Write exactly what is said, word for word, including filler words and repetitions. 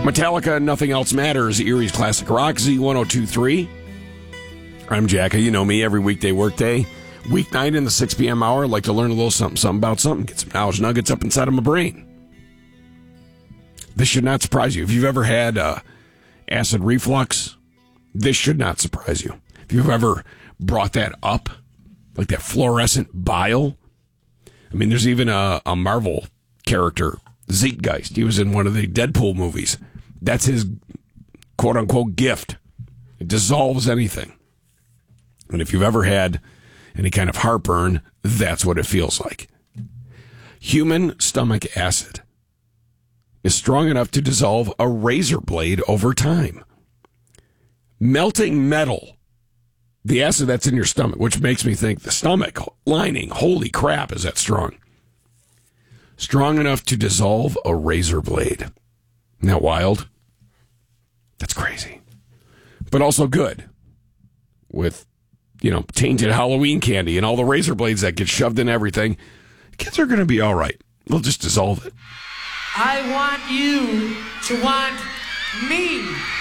Metallica, Nothing Else Matters, Erie's Classic Rock, Z one oh two point three. I'm Jacka. You know me, every weekday workday. Weeknight in the six p.m. hour, I like to learn a little something, something about something, get some knowledge nuggets up inside of my brain. This should not surprise you. If you've ever had uh, acid reflux, this should not surprise you. If you've ever brought that up, like that fluorescent bile, I mean, there's even a, a Marvel character, Zeitgeist. He was in one of the Deadpool movies. That's his quote-unquote gift. It dissolves anything. And if you've ever had any kind of heartburn, that's what it feels like. Human stomach acid is strong enough to dissolve a razor blade over time. Melting metal, the acid that's in your stomach, which makes me think the stomach lining, holy crap, is that strong. Strong enough to dissolve a razor blade. Isn't that wild? That's crazy. But also good. With, you know, tainted Halloween candy and all the razor blades that get shoved in everything, kids are going to be all right. They'll just dissolve it. I want you to want me.